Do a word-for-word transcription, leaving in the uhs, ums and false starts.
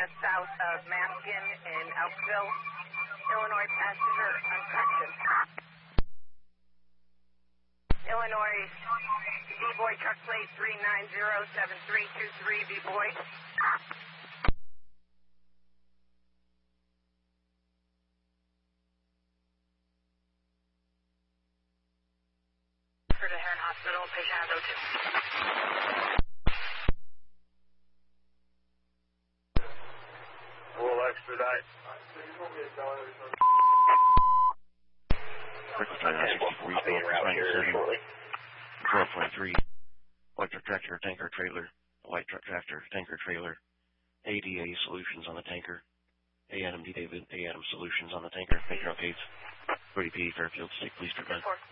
just south of Mannequin in Elkville, Illinois, passenger unconscious. Illinois, B-Boy truck plate three nine zero seven three two three, B-Boy. For the Heron Hospital, patient has O two. We'll expedite. Breakfast time nine sixty-four, East North ninety-seven, twelve twenty-three, white truck tractor, tanker, trailer, white truck tractor, tanker, trailer, A D A Solutions on the tanker, A. Adam D. David, A. Adam Solutions on the tanker, Major Gates, thirty P, Fairfield State Police Department.